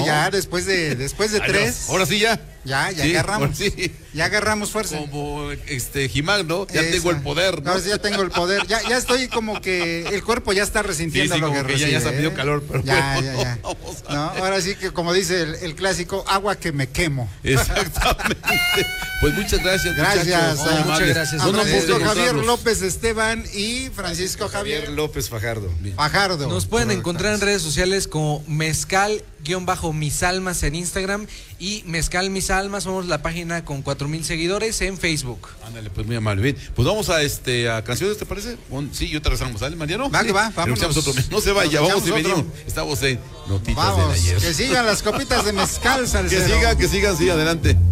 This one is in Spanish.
¿no? ya después de Ay, tres. no, ahora sí ya. Ya Sí, agarramos. ahora sí. Ya agarramos fuerza. Como He-Man, ¿no? Ya Esa. tengo el poder, ¿no? No, sí, ya tengo el poder. Ya estoy como que el cuerpo ya está resintiendo Sí, lo como que que recibe. ya se ha pedido calor, pero ya, bueno, ya. vamos a- No, ahora sí que como dice el clásico, agua que me quemo. Exactamente. Pues muchas gracias, Gracias, muchachos. Muy muchas amables. gracias. A ¿Dónde Francisco podemos Javier encontrarlos? López Esteban y Francisco Javier López Fajardo. Fajardo. Nos pueden Correcto. encontrar en redes sociales como mezcal-misalmas en Instagram y Mezcal Mis Almas. Somos la página con 4,000 seguidores en Facebook. Ándale, pues muy amable. Bien, pues vamos a canciones, ¿te parece? Sí, y otra regresamos, ¿sale, Mariano? Va, Sí. que va, vámonos. Escuchamos otro. No se vaya, Nos vamos y echamos otro. venimos. Estamos en Notitas Vamos, del Ayer. que sigan las copitas de mezcal, Que salsero. sigan, sí, adelante.